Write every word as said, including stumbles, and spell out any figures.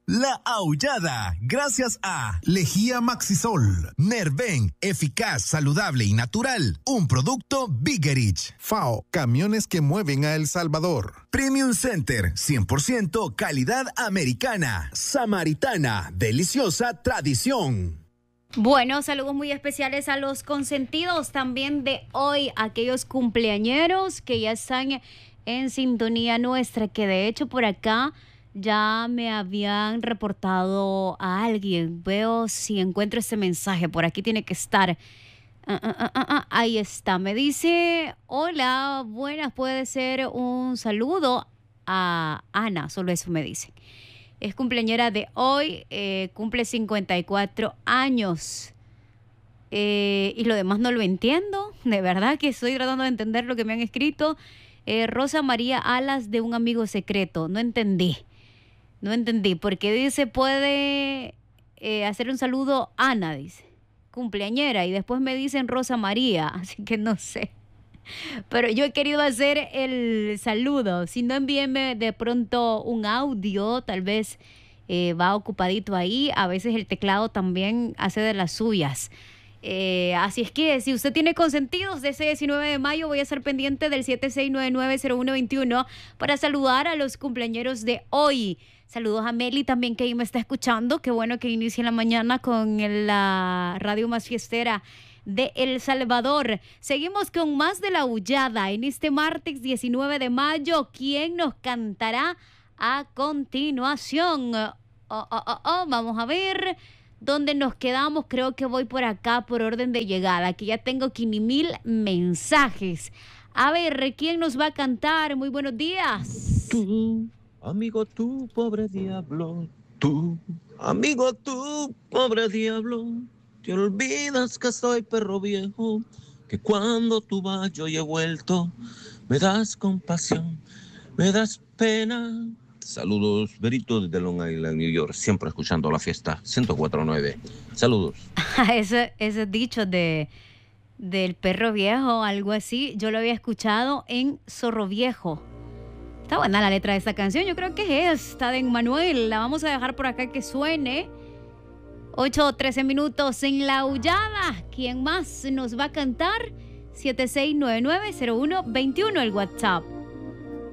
La Aullada, gracias a Lejía Maxisol, Nerven, eficaz, saludable y natural, un producto Biggerich. F A O, camiones que mueven a El Salvador. Premium Center, cien por ciento calidad americana. Samaritana, deliciosa tradición. Bueno, saludos muy especiales a los consentidos también de hoy, aquellos cumpleañeros que ya están en sintonía nuestra, que de hecho por acá ya me habían reportado a alguien. Veo si encuentro este mensaje, por aquí tiene que estar. Uh, uh, uh, uh, uh, ahí está, me dice, hola, buenas, puede ser un saludo a Ana, solo eso me dice. Es cumpleañera de hoy, eh, cumple cincuenta y cuatro años. Eh, y lo demás no lo entiendo. De verdad que estoy tratando de entender lo que me han escrito. Eh, Rosa María Alas, de un amigo secreto. No entendí. No entendí. Porque dice, puede eh, hacer un saludo Ana, dice. Cumpleañera. Y después me dicen Rosa María. Así que no sé. Pero yo he querido hacer el saludo. Si no, envíenme de pronto un audio. Tal vez eh, va ocupadito ahí. A veces el teclado también hace de las suyas. Eh, así es que si usted tiene consentidos de ese diecinueve de mayo, voy a estar pendiente del siete seis nueve nueve cero uno dos uno para saludar a los cumpleañeros de hoy. Saludos a Meli también, que ahí me está escuchando. Qué bueno que inicie la mañana con el, la radio más fiestera de El Salvador. Seguimos con más de La Aullada en este martes diecinueve de mayo. ¿Quién nos cantará a continuación? Oh, oh, oh, oh, vamos a ver dónde nos quedamos. Creo que voy por acá por orden de llegada, que ya tengo quinientos mil mensajes. A ver, ¿quién nos va a cantar? Muy buenos días. Tú, amigo, tú, pobre diablo. Tú, amigo, tú, pobre diablo. Te olvidas que soy perro viejo, que cuando tú vas yo he vuelto. Me das compasión, me das pena. Saludos, Berito, desde Long Island, New York, siempre escuchando la fiesta ciento cuatro punto nueve. Saludos. ese, ese dicho de del perro viejo, algo así, yo lo había escuchado en Zorro Viejo. Está buena la letra de esta canción, yo creo que es esta de Manuel. La vamos a dejar por acá que suene. ocho o trece minutos en La Aullada. ¿Quién más nos va a cantar? siete seis nueve nueve cero uno dos uno el WhatsApp.